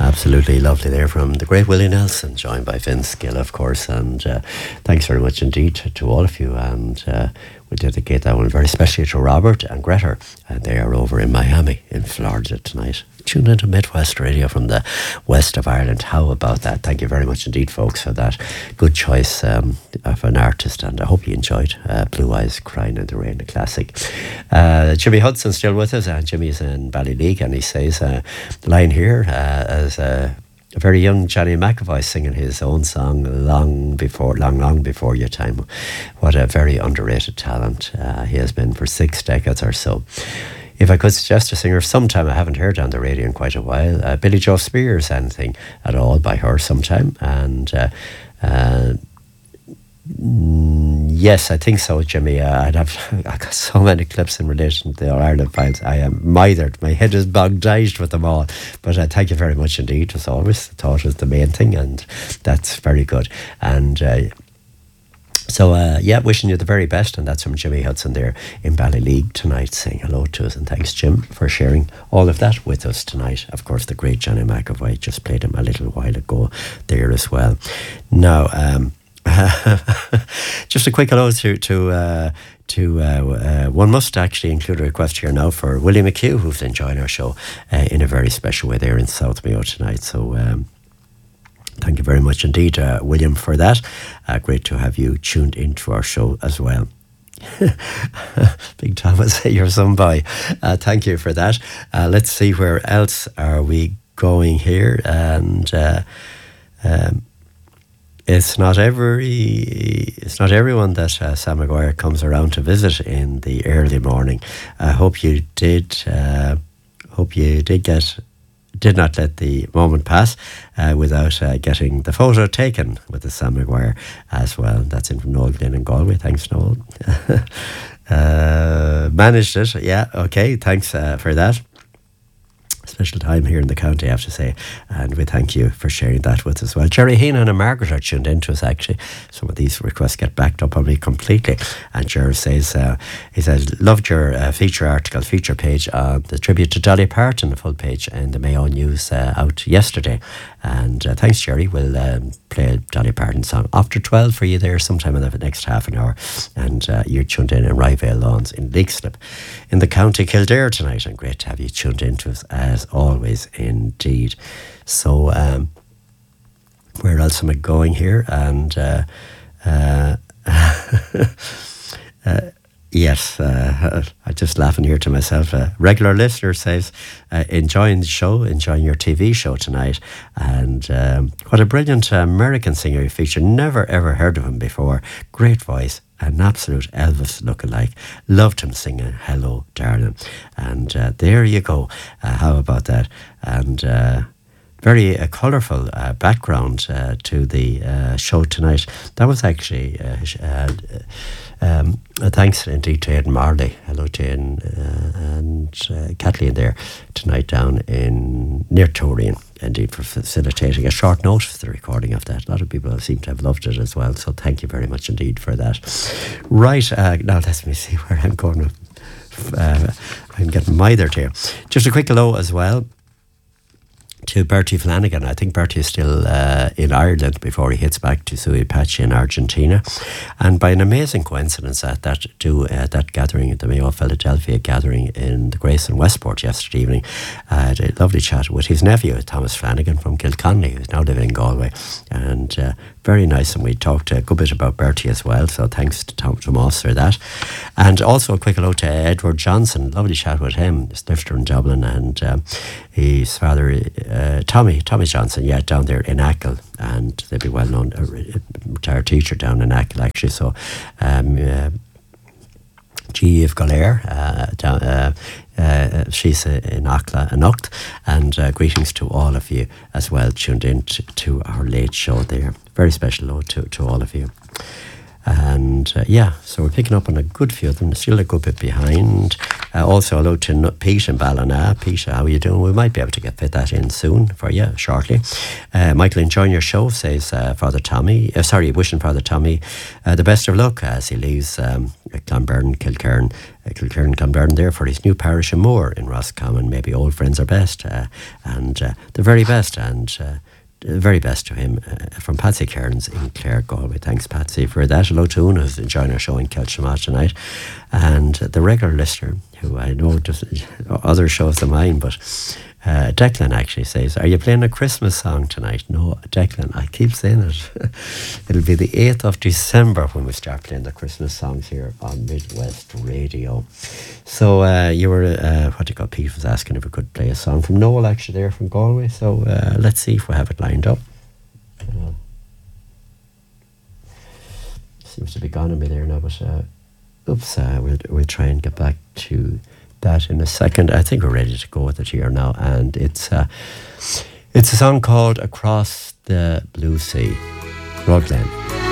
Absolutely lovely there from the great Willie Nelson, joined by Vince Gill, of course. And thanks very much indeed to all of you. And we dedicate that one very especially to Robert and Greta. And they are over in Miami, in Florida tonight. Tuned into Midwest Radio from the west of Ireland. How about that? Thank you very much indeed, folks, for that good choice of an artist. And I hope you enjoyed Blue Eyes Crying in the Rain, a classic. Jimmy Hudson still with us. Jimmy's in Ballyleague, and he says the line here as a very young Johnny McAvoy singing his own song long before your time. What a very underrated talent he has been for 6 decades or so. If I could suggest a singer sometime I haven't heard on the radio in quite a while, Billy Joe Spears, anything at all by her sometime. And yes, I think so, Jimmy. I've got so many clips in relation to the Ireland files. I am mithered. My head is bogged with them all. But thank you very much indeed, as always. I thought it was the main thing, and that's very good. And so, wishing you the very best, and that's from Jimmy Hudson there in Ballyleague tonight, saying hello to us, and thanks, Jim, for sharing all of that with us tonight. Of course, the great Johnny McAvoy, just played him a little while ago there as well. Now, just a quick hello to one must actually include a request here now for Willie McHugh, who's enjoying our show in a very special way there in South Mayo tonight. So, thank you very much indeed, William, for that. Great to have you tuned into our show as well. Big Thomas, you're some boy. Thank you for that. Let's see, where else are we going here? And it's not everyone that Sam Maguire comes around to visit in the early morning. I hope you did. Did not let the moment pass without getting the photo taken with the Sam Maguire as well. That's in from Noel Glynn in Galway. Thanks, Noel. Managed it. Yeah, okay. Thanks for that. Special time here in the county, I have to say, and we thank you for sharing that with us as well. Jerry Heenan and Margaret are tuned into us, actually. Some of these requests get backed up on me completely. And Jerry says, he says, loved your feature page on the tribute to Dolly Parton, the full page in the Mayo News out yesterday. And thanks, Jerry. We'll play a Dolly Parton song after 12 for you there sometime in the next half an hour. And you're tuned in Ryevale Lawns in Leixlip in the County Kildare tonight. And great to have you tuned into us as always indeed. So where else am I going here? And yes, I'm just laughing here to myself. A regular listener says, enjoying the show, enjoying your TV show tonight. And what a brilliant American singer you feature. Never ever heard of him before. Great voice. An absolute Elvis lookalike. Loved him singing Hello, Darling. And there you go. How about that? And very colourful background to the show tonight. That was actually thanks indeed to Aidan Marley. Hello to Aidan and Kathleen there tonight down in near Toreen, indeed, for facilitating a short notice of the recording of that. A lot of people seem to have loved it as well, so thank you very much indeed for that. Right, now let me see where I'm going. I'm getting mithered here. Just a quick hello as well to Bertie Flanagan. I think Bertie is still in Ireland before he hits back to Suipachi in Argentina. And by an amazing coincidence at that gathering at the Mayo Philadelphia gathering in the Grace in Westport yesterday evening, I had a lovely chat with his nephew, Thomas Flanagan from Kilconnelly, who's now living in Galway. And very nice, and we talked a good bit about Bertie as well, so thanks to Tomas for that. And also a quick hello to Edward Johnson. Lovely chat with him, he's lifter in Dublin, and his father Tommy Johnson, down there in Achill, and they'd be well known, a retired teacher down in Achill actually. So G.F. Golair, she's in Achill and Ucht, and greetings to all of you as well tuned in to our late show there. Very special hello to all of you. And so we're picking up on a good few of them, still a good bit behind. Also, hello to Pete and Ballina. Pete, how are you doing? We might be able to fit that in soon for you, shortly. Michael, enjoying your show, says Father Tommy. Wishing Father Tommy the best of luck as he leaves Clonberne, Clonberne there for his new parish in Moore in Roscommon. Maybe old friends are best, and the very best, and very best to him from Patsy Cairns in Clare, Galway. Thanks, Patsy, for that. Hello to Una, who's enjoying our show in Kelshama tonight. And the regular listener, who I know does other shows than mine, but Declan actually says, are you playing a Christmas song tonight? No, Declan, I keep saying it. It'll be the 8th of December when we start playing the Christmas songs here on Midwest Radio. So you were, Pete was asking if we could play a song from Noel, actually, there from Galway. So let's see if we have it lined up. Seems to be gone on me there now, but we'll try and get back to that in a second. I think we're ready to go with it here now, and it's a song called Across the Blue Sea, Rugland.